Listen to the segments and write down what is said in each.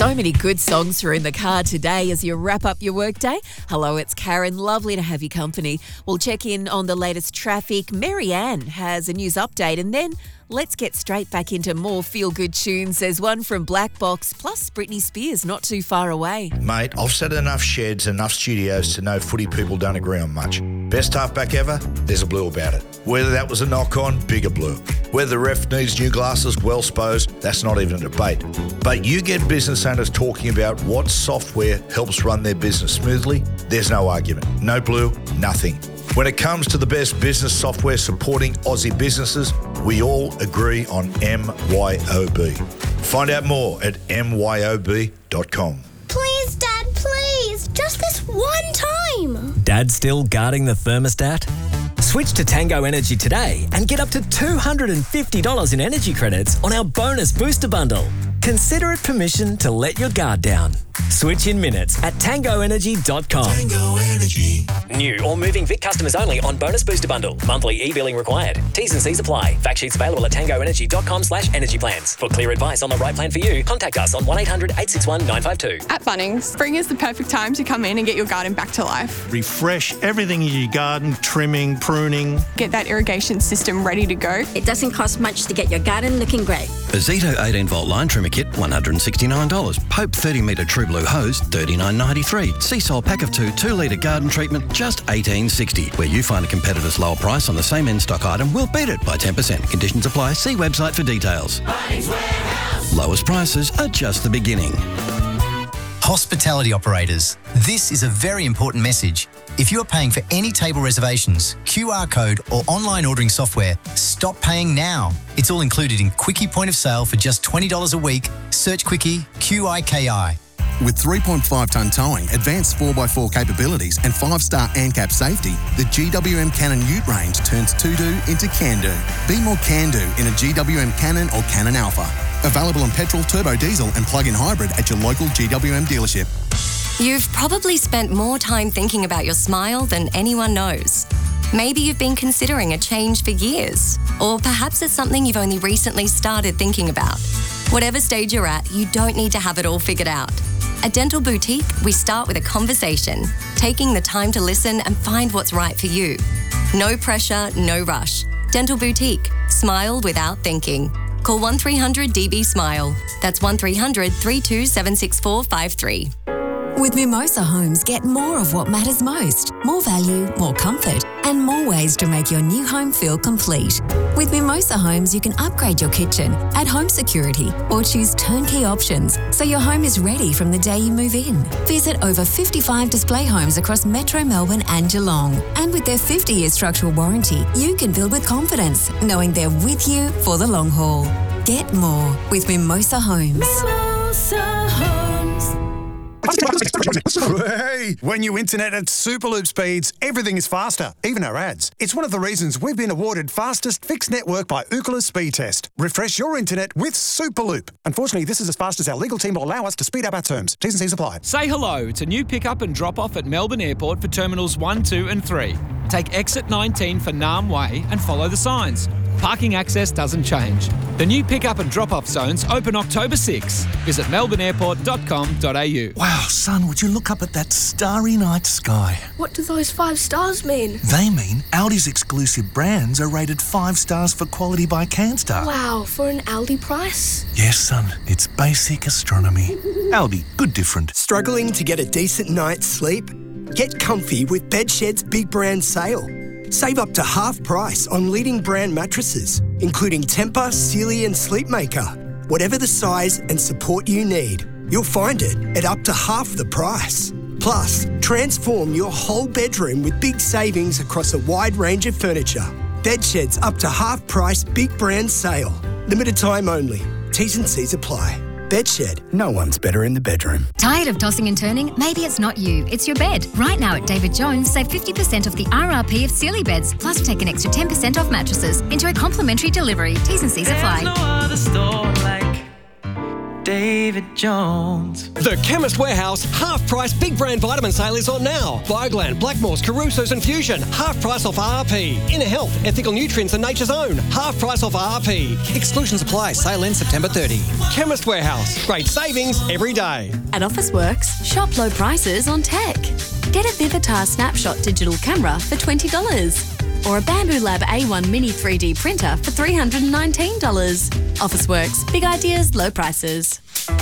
So many good songs for in the car today as you wrap up your workday. Hello, it's Karen. Lovely to have you company. We'll check in on the latest traffic. Marianne has a news update, and then let's get straight back into more feel-good tunes. There's one from Black Box, plus Britney Spears not too far away. Mate, I've sat in enough sheds, enough studios to know footy people don't agree on much. Best halfback ever? There's a blue about it. Whether that was a knock-on, bigger blue. Whether the ref needs new glasses, well supposed, that's not even a debate. But you get business owners talking about what software helps run their business smoothly, there's no argument. No blue, nothing. When it comes to the best business software supporting Aussie businesses, we all agree on MYOB. Find out more at myob.com. Please, Dad, please. Just this one time. Dad still guarding the thermostat? Switch to Tango Energy today and get up to $250 in energy credits on our bonus booster bundle. Consider it permission to let your guard down. Switch in minutes at tangoenergy.com. Tango Energy. New or moving Vic customers only on bonus booster bundle. Monthly e-billing required. T's and C's apply. Fact sheets available at tangoenergy.com/energy plans. For clear advice on the right plan for you, contact us on 1-800-861-952. At Bunnings, spring is the perfect time to come in and get your garden back to life. Refresh everything in your garden, trimming, pruning. Get that irrigation system ready to go. It doesn't cost much to get your garden looking great. A Zito 18-volt line trimmer kit, $169. Pope 30-metre True Blue hose, $39.93. Seasol pack of 2-litre garden treatment, just $18.60. Where you find a competitor's lower price on the same in-stock item, we'll beat it by 10%. Conditions apply. See website for details. Bunnings Warehouse. Lowest prices are just the beginning. Hospitality operators, this is a very important message. If you are paying for any table reservations, QR code or online ordering software, stop paying now. It's all included in Quickie Point of Sale for just $20 a week. Search Quickie, QIKI. With 3.5-tonne towing, advanced 4x4 capabilities and 5-star ANCAP safety, the GWM Cannon Ute range turns to-do into can-do. Be more can-do in a GWM Cannon or Cannon Alpha. Available on petrol, turbo diesel and plug-in hybrid at your local GWM dealership. You've probably spent more time thinking about your smile than anyone knows. Maybe you've been considering a change for years, or perhaps it's something you've only recently started thinking about. Whatever stage you're at, you don't need to have it all figured out. At Dental Boutique, we start with a conversation, taking the time to listen and find what's right for you. No pressure, no rush. Dental Boutique. Smile without thinking. Call 1300-DB-SMILE. That's 1300-3276453. With Mimosa Homes, get more of what matters most. More value, more comfort, and more ways to make your new home feel complete. With Mimosa Homes, you can upgrade your kitchen, add home security, or choose turnkey options so your home is ready from the day you move in. Visit over 55 display homes across Metro Melbourne and Geelong. And with their 50-year structural warranty, you can build with confidence, knowing they're with you for the long haul. Get more with Mimosa Homes. Mimosa Homes. Hey, when you internet at Superloop speeds, everything is faster, even our ads. It's one of the reasons we've been awarded fastest fixed network by Ookla Speed Test. Refresh your internet with Superloop. Unfortunately, this is as fast as our legal team will allow us to speed up our terms. T's and C's apply. Say hello to new pick-up and drop-off at Melbourne Airport for Terminals 1, 2 and 3. Take exit 19 for Naarm Way and follow the signs. Parking access doesn't change. The new pick-up and drop-off zones open October 6. Visit melbourneairport.com.au. Wow, son, would you look up at that starry night sky? What do those 5 stars mean? They mean Aldi's exclusive brands are rated 5 stars for quality by Canstar. Wow, for an Aldi price? Yes, son, it's basic astronomy. Aldi, good different. Struggling to get a decent night's sleep? Get comfy with Bedshed's Big Brand Sale. Save up to half price on leading brand mattresses, including Tempur, Sealy and Sleepmaker. Whatever the size and support you need, you'll find it at up to half the price. Plus, transform your whole bedroom with big savings across a wide range of furniture. Bedshed's up to half price Big Brand Sale. Limited time only. T's and C's apply. Bedshed. No one's better in the bedroom. Tired of tossing and turning? Maybe it's not you, it's your bed. Right now at David Jones, save 50% off the RRP of Sealy beds, plus take an extra 10% off mattresses. Enjoy complimentary delivery. T's and C's apply. There's no other store like David Jones. The Chemist Warehouse half-price big brand vitamin sale is on now. Biogland, Blackmores, Caruso's and Fusion, half price off RP. Inner Health, Ethical Nutrients and Nature's Own, half price off RP. Exclusions apply. Sale ends September 30. Chemist Warehouse, great savings every day. At Officeworks, shop low prices on tech. Get a Vivitar Snapshot digital camera for $20. Or a Bamboo Lab A1 Mini 3D printer for $319. Officeworks, big ideas, low prices.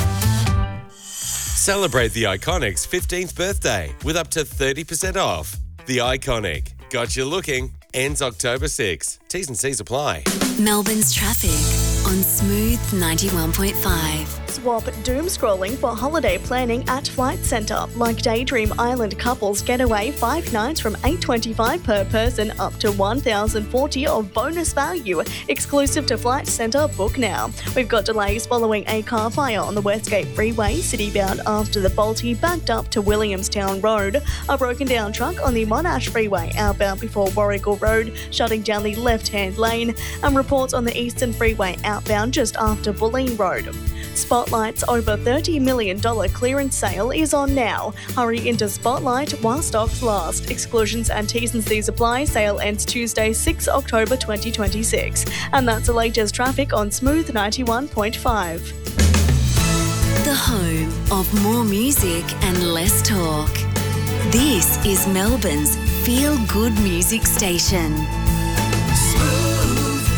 Celebrate the Iconic's 15th birthday with up to 30% off. The Iconic. Got you looking. Ends October 6. T's and C's apply. Melbourne's traffic on Smooth 91.5. Swap doom scrolling for holiday planning at Flight Centre. Like Daydream Island couples getaway 5 nights from $825 per person up to $1,040 of bonus value. Exclusive to Flight Centre, book now. We've got delays following a car fire on the Westgate Freeway, citybound after the Balti backed up to Williamstown Road. A broken down truck on the Monash Freeway outbound before Warrigal Road, shutting down the left-hand lane. And reports on the Eastern Freeway outbound just after Bulleen Road. Spotlight's over $30 million clearance sale is on now. Hurry into Spotlight while stocks last. Exclusions and T's and C's apply. Sale ends Tuesday, 6 October 2026. And that's the latest traffic on Smooth 91.5. The home of more music and less talk. This is Melbourne's feel-good music station. Smooth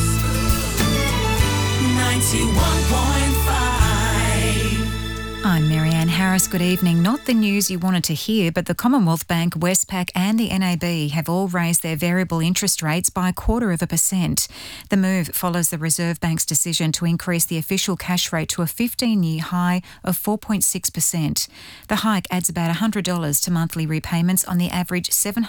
91.5. I'm Marianne Harris. Good evening. Not the news you wanted to hear, but the Commonwealth Bank, Westpac and the NAB have all raised their variable interest rates by 0.25%. The move follows the Reserve Bank's decision to increase the official cash rate to a 15-year high of 4.6%. The hike adds about $100 to monthly repayments on the average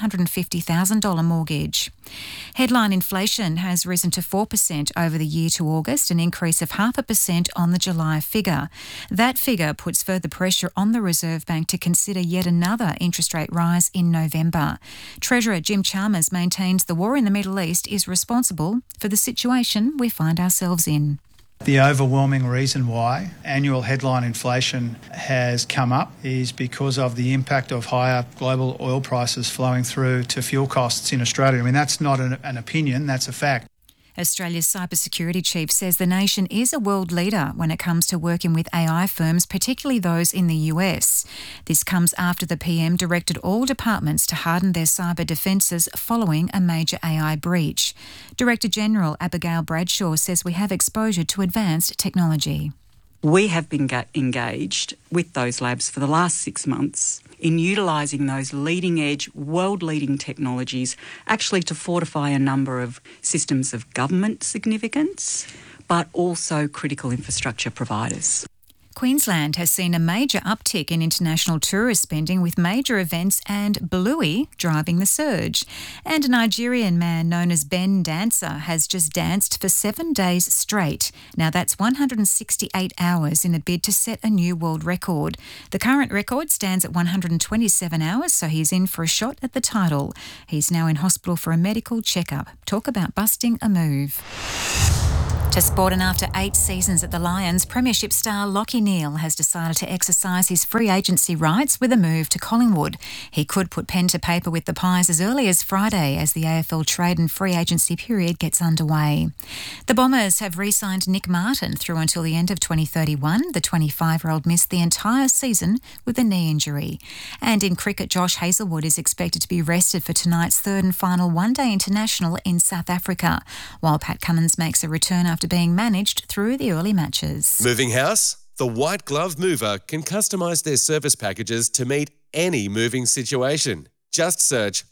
$750,000 mortgage. Headline inflation has risen to 4% over the year to August, an increase of 0.5% on the July figure. That figure puts further pressure on the Reserve Bank to consider yet another interest rate rise in November. Treasurer Jim Chalmers maintains the war in the Middle East is responsible for the situation we find ourselves in. The overwhelming reason why annual headline inflation has come up is because of the impact of higher global oil prices flowing through to fuel costs in Australia. I mean, that's not an opinion, that's a fact. Australia's cybersecurity chief says the nation is a world leader when it comes to working with AI firms, particularly those in the US. This comes after the PM directed all departments to harden their cyber defences following a major AI breach. Director General Abigail Bradshaw says we have exposure to advanced technology. We have been engaged with those labs for the last 6 months in utilising those leading-edge, world-leading technologies actually to fortify a number of systems of government significance, but also critical infrastructure providers. Queensland has seen a major uptick in international tourist spending, with major events and Bluey driving the surge. And a Nigerian man known as Ben Dancer has just danced for 7 days straight. Now that's 168 hours in a bid to set a new world record. The current record stands at 127 hours, so he's in for a shot at the title. He's now in hospital for a medical checkup. Talk about busting a move. To sport, and after 8 seasons at the Lions, Premiership star Lachie Neale has decided to exercise his free agency rights with a move to Collingwood. He could put pen to paper with the Pies as early as Friday as the AFL trade and free agency period gets underway. The Bombers have re-signed Nick Martin through until the end of 2031. The 25-year-old missed the entire season with a knee injury. And in cricket, Josh Hazlewood is expected to be rested for tonight's third and final one-day international in South Africa, while Pat Cummins makes a return after being managed through the early matches. Moving house? The White Glove Mover can customise their service packages to meet any moving situation. Just search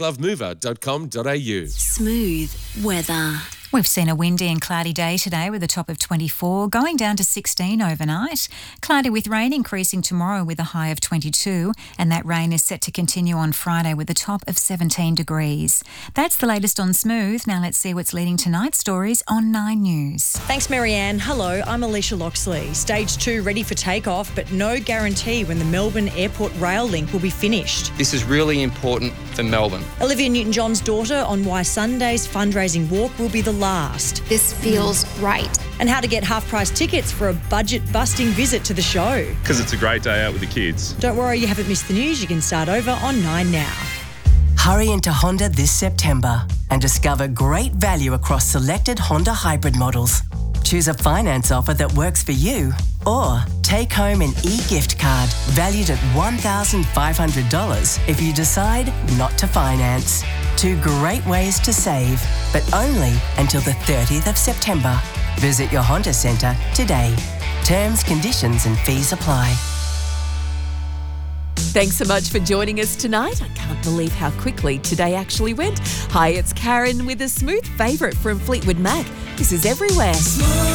whiteglovemover.com.au. Smooth weather. We've seen a windy and cloudy day today with a top of 24, going down to 16 overnight. Cloudy with rain increasing tomorrow with a high of 22, and that rain is set to continue on Friday with a top of 17 degrees. That's the latest on Smooth. Now let's see what's leading tonight's stories on 9 News. Thanks, Marianne. Hello, I'm Alicia Loxley. Stage 2 ready for takeoff, but no guarantee when the Melbourne Airport rail link will be finished. This is really important for Melbourne. Olivia Newton-John's daughter on why Sunday's fundraising walk will be the last. This feels right. And how to get half-price tickets for a budget-busting visit to the show. Because it's a great day out with the kids. Don't worry, you haven't missed the news. You can start over on 9 now. Hurry into Honda this September and discover great value across selected Honda hybrid models. Choose a finance offer that works for you, or take home an e-gift card valued at $1,500 if you decide not to finance. 2 great ways to save, but only until the 30th of September. Visit your Honda Centre today. Terms, conditions and fees apply. Thanks so much for joining us tonight. I can't believe how quickly today actually went. Hi, it's Karen with a smooth favourite from Fleetwood Mac. This is Everywhere.